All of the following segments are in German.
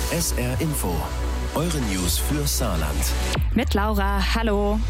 SR Info. Eure News für Saarland. Mit Laura, hallo.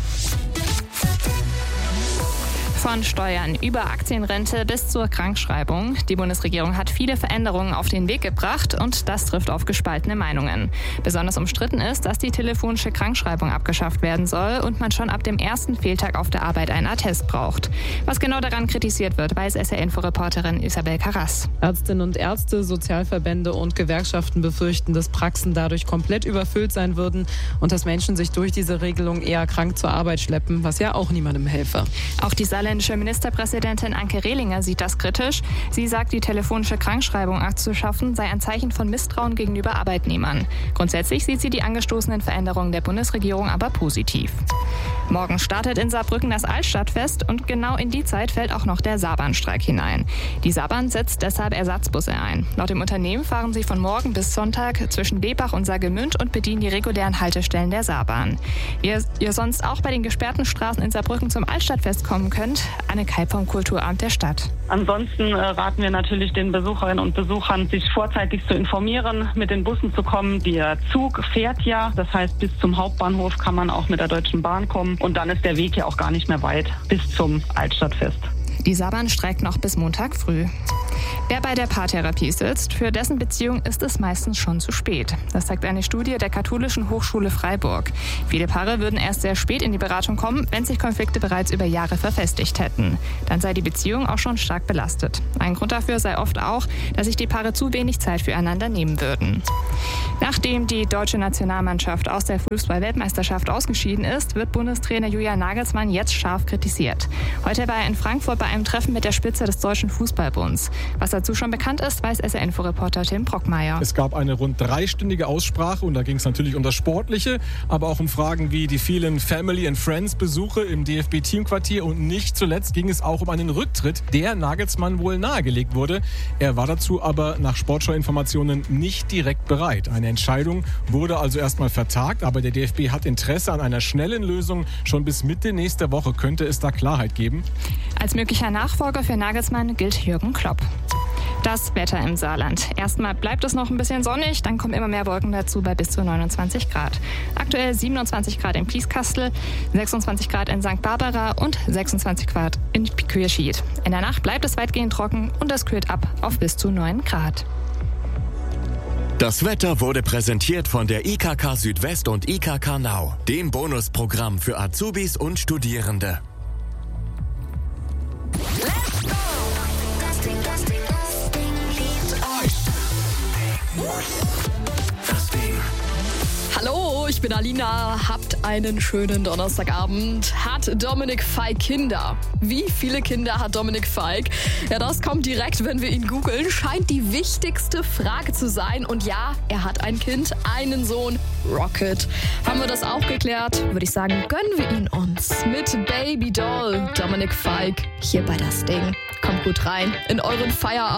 Von Steuern über Aktienrente bis zur Krankschreibung. Die Bundesregierung hat viele Veränderungen auf den Weg gebracht und das trifft auf gespaltene Meinungen. Besonders umstritten ist, dass die telefonische Krankschreibung abgeschafft werden soll und man schon ab dem ersten Fehltag auf der Arbeit einen Attest braucht. Was genau daran kritisiert wird, weiß SR-Info-Reporterin Isabel Karras. Ärztinnen und Ärzte, Sozialverbände und Gewerkschaften befürchten, dass Praxen dadurch komplett überfüllt sein würden und dass Menschen sich durch diese Regelung eher krank zur Arbeit schleppen, was ja auch niemandem helfe. Auch die saarländische Ministerpräsidentin Anke Rehlinger sieht das kritisch. Sie sagt, die telefonische Krankschreibung abzuschaffen sei ein Zeichen von Misstrauen gegenüber Arbeitnehmern. Grundsätzlich sieht sie die angestoßenen Veränderungen der Bundesregierung aber positiv. Morgen startet in Saarbrücken das Altstadtfest und genau in die Zeit fällt auch noch der Saarbahnstreik hinein. Die Saarbahn setzt deshalb Ersatzbusse ein. Laut dem Unternehmen fahren sie von morgen bis Sonntag zwischen Lebach und Saargemünd und bedienen die regulären Haltestellen der Saarbahn. Wie ihr sonst auch bei den gesperrten Straßen in Saarbrücken zum Altstadtfest kommen könnt, Anne Kalb vom Kulturamt der Stadt. Ansonsten raten wir natürlich den Besucherinnen und Besuchern, sich vorzeitig zu informieren, mit den Bussen zu kommen. Der Zug fährt ja, das heißt bis zum Hauptbahnhof kann man auch mit der Deutschen Bahn kommen und dann ist der Weg ja auch gar nicht mehr weit bis zum Altstadtfest. Die Saarbahn streikt noch bis Montag früh. Wer bei der Paartherapie sitzt, für dessen Beziehung ist es meistens schon zu spät. Das zeigt eine Studie der Katholischen Hochschule Freiburg. Viele Paare würden erst sehr spät in die Beratung kommen, wenn sich Konflikte bereits über Jahre verfestigt hätten. Dann sei die Beziehung auch schon stark belastet. Ein Grund dafür sei oft auch, dass sich die Paare zu wenig Zeit füreinander nehmen würden. Nachdem die deutsche Nationalmannschaft aus der Fußball-Weltmeisterschaft ausgeschieden ist, wird Bundestrainer Julian Nagelsmann jetzt scharf kritisiert. Heute war er in Frankfurt bei einem Treffen mit der Spitze des Deutschen Fußballbunds. Was dazu schon bekannt ist, weiß SR-Info-Reporter Tim Brockmeier. Es gab eine rund 3-stündige Aussprache und da ging es natürlich um das Sportliche, aber auch um Fragen wie die vielen Family and Friends Besuche im DFB-Teamquartier und nicht zuletzt ging es auch um einen Rücktritt, der Nagelsmann wohl nahegelegt wurde. Er war dazu aber nach Sportschau-Informationen nicht direkt bereit. Eine Entscheidung wurde also erstmal vertagt, aber der DFB hat Interesse an einer schnellen Lösung. Schon bis Mitte nächster Woche könnte es da Klarheit geben. Als möglicher Nachfolger für Nagelsmann gilt Jürgen Klopp. Das Wetter im Saarland. Erstmal bleibt es noch ein bisschen sonnig, dann kommen immer mehr Wolken dazu bei bis zu 29 Grad. Aktuell 27 Grad in Plieskastel, 26 Grad in St. Barbara und 26 Grad in Quierschied. In der Nacht bleibt es weitgehend trocken und es kühlt ab auf bis zu 9 Grad. Das Wetter wurde präsentiert von der IKK Südwest und IKK Now, dem Bonusprogramm für Azubis und Studierende. Hallo, ich bin Alina. Habt einen schönen Donnerstagabend. Hat Dominik Feick Kinder? Wie viele Kinder hat Dominik Feick? Ja, das kommt direkt, wenn wir ihn googeln. Scheint die wichtigste Frage zu sein. Und ja, er hat ein Kind, einen Sohn, Rocket. Haben wir das auch geklärt? Würde ich sagen, gönnen wir ihn uns. Mit Baby Doll, Dominik Feick, hier bei Das Ding. Kommt gut rein in euren Feierabend.